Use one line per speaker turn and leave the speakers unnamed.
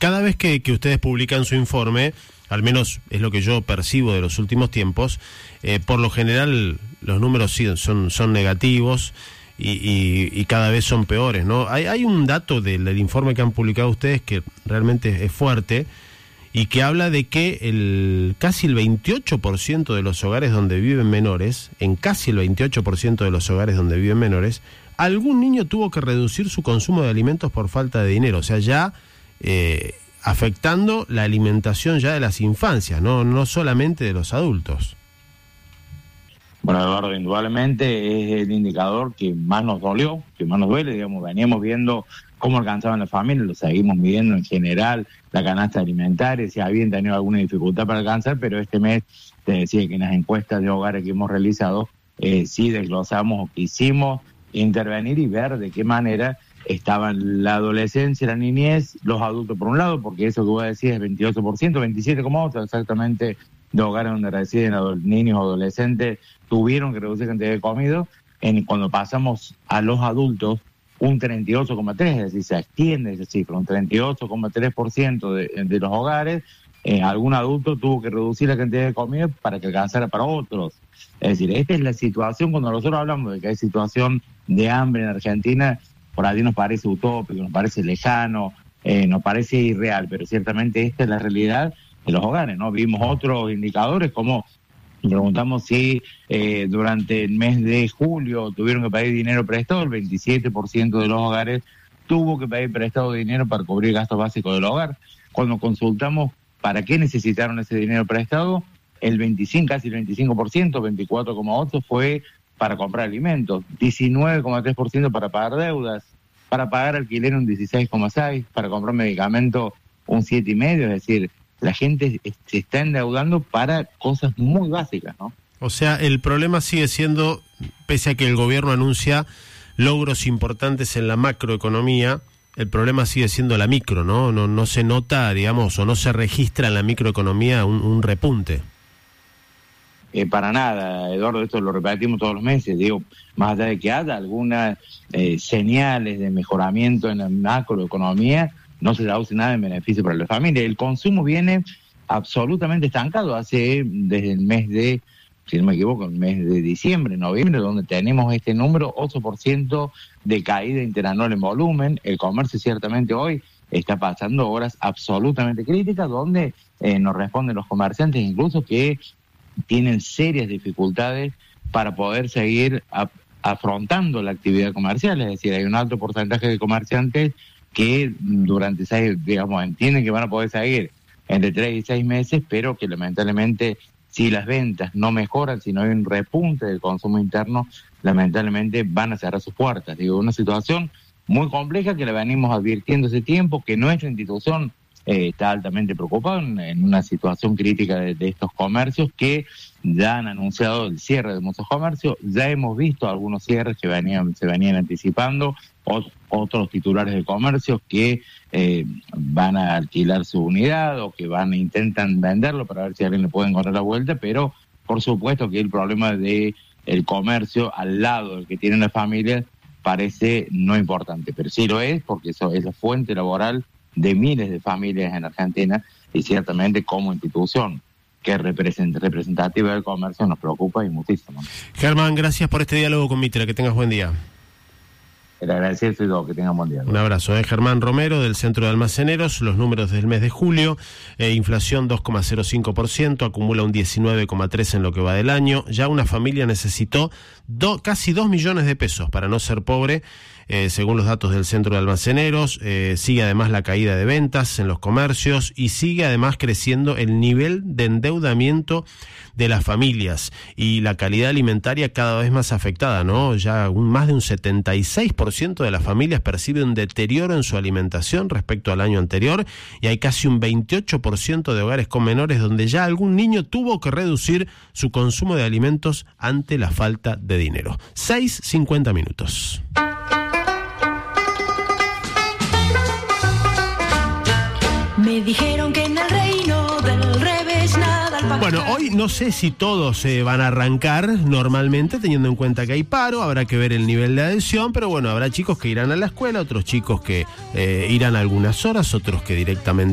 cada vez que ustedes publican su informe, al menos es lo que yo percibo de los últimos tiempos, por lo general los números sí son negativos y cada vez son peores, ¿no? Hay un dato del informe que han publicado ustedes que realmente es fuerte y que habla de que casi el 28% de los hogares donde viven menores, algún niño tuvo que reducir su consumo de alimentos por falta de dinero, o sea, ya afectando la alimentación ya de las infancias, no solamente de los adultos.
Bueno, Eduardo, indudablemente es el indicador que más nos dolió, que más nos duele, digamos, veníamos viendo cómo alcanzaban las familias, lo seguimos midiendo en general, la canasta alimentaria, si habían tenido alguna dificultad para alcanzar, pero este mes te decía que en las encuestas de hogares que hemos realizado, sí desglosamos o quisimos intervenir y ver de qué manera estaban la adolescencia, la niñez, los adultos por un lado, porque eso que vos decís es 28%, 27,8% exactamente de hogares donde residen niños o adolescentes tuvieron que reducir cantidad de comida. Cuando pasamos a los adultos, un 38,3%, es decir, se extiende esa cifra, un 38,3% de los hogares, algún adulto tuvo que reducir la cantidad de comida para que alcanzara para otros. Es decir, esta es la situación, cuando nosotros hablamos de que hay situación de hambre en Argentina, por ahí nos parece utópico, nos parece lejano, nos parece irreal, pero ciertamente esta es la realidad de los hogares, ¿no? Vimos otros indicadores como preguntamos si durante el mes de julio tuvieron que pedir dinero prestado, el 27% de los hogares tuvo que pedir prestado dinero para cubrir gastos básicos del hogar. Cuando consultamos para qué necesitaron ese dinero prestado, el 25, casi el 25%, 24,8% fue para comprar alimentos, 19,3% para pagar deudas, para pagar alquiler un 16,6%, para comprar medicamentos un 7,5%, es decir, la gente se está endeudando para cosas muy básicas, ¿no?
O sea, el problema sigue siendo, pese a que el gobierno anuncia logros importantes en la macroeconomía, el problema sigue siendo la micro, ¿no? No se nota, digamos, o no se registra en la microeconomía un repunte.
Para nada, Eduardo, esto lo repetimos todos los meses, digo, más allá de que haya algunas señales de mejoramiento en la macroeconomía, no se traduce nada en beneficio para la familia. El consumo viene absolutamente estancado desde el mes de, si no me equivoco, el mes de diciembre, noviembre, donde tenemos este número, 8% de caída interanual en volumen. El comercio ciertamente hoy está pasando horas absolutamente críticas, donde nos responden los comerciantes incluso que tienen serias dificultades para poder seguir afrontando la actividad comercial. Es decir, hay un alto porcentaje de comerciantes que durante 6, digamos, entienden que van a poder seguir entre 3 y 6 meses, pero que lamentablemente si las ventas no mejoran, si no hay un repunte del consumo interno, lamentablemente van a cerrar sus puertas. Digo, una situación muy compleja que la venimos advirtiendo hace tiempo, que nuestra institución está altamente preocupada en una situación crítica de estos comercios que ya han anunciado el cierre de muchos comercios, ya hemos visto algunos cierres que se venían anticipando, otros titulares de comercios que van a alquilar su unidad o que intentan venderlo para ver si alguien le puede encontrar la vuelta, pero por supuesto que el problema de el comercio al lado del que tienen las familias parece no importante, pero sí lo es porque eso es la fuente laboral de miles de familias en Argentina y ciertamente como institución que es representativa del comercio nos preocupa y muchísimo.
Germán, gracias por este diálogo con Mitra, que tengas buen día.
El agradecido y todo, que tengan buen día.
Un abrazo. Germán Romero, del Centro de Almaceneros, los números del mes de julio, inflación 2,05%, acumula un 19,3% en lo que va del año, ya una familia necesitó casi 2 millones de pesos para no ser pobre, según los datos del Centro de Almaceneros, sigue además la caída de ventas en los comercios y sigue además creciendo el nivel de endeudamiento de las familias y la calidad alimentaria cada vez más afectada, ¿no? Ya más de un 76% de las familias percibe un deterioro en su alimentación respecto al año anterior y hay casi un 28% de hogares con menores donde ya algún niño tuvo que reducir su consumo de alimentos ante la falta de dinero. 6:50 minutos.
Me dijeron que en el reino del revés nada al pastor.
Bueno, hoy no sé si todos van a arrancar normalmente, teniendo en cuenta que hay paro, habrá que ver el nivel de adhesión, pero bueno, habrá chicos que irán a la escuela, otros chicos que irán algunas horas, otros que directamente